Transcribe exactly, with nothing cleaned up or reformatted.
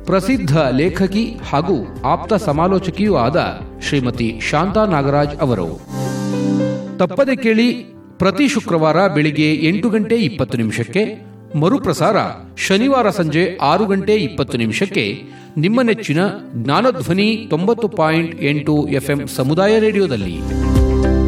ಪ್ರಸಿದ್ಧ ಲೇಖಕಿ ಹಾಗೂ ಆಪ್ತ ಸಮಾಲೋಚಕಿಯೂ ಆದ ಶ್ರೀಮತಿ ಶಾಂತಾ ನಾಗರಾಜ್ ಅವರು. ತಪ್ಪದೆ ಕೇಳಿ, ಪ್ರತಿ ಶುಕ್ರವಾರ ಬೆಳಿಗ್ಗೆ ಎಂಟು ಗಂಟೆ ಇಪ್ಪತ್ತು ನಿಮಿಷಕ್ಕೆ, ಮರುಪ್ರಸಾರ ಶನಿವಾರ ಸಂಜೆ ಆರು ಗಂಟೆ ಇಪ್ಪತ್ತು ನಿಮಿಷಕ್ಕೆ, ನಿಮ್ಮ ನೆಚ್ಚಿನ ಜ್ಞಾನಧ್ವನಿ ತೊಂಬತ್ತು ಪಾಯಿಂಟ್ ಎಂಟು ಎಫ್ಎಂ ಸಮುದಾಯ ರೇಡಿಯೋದಲ್ಲಿ.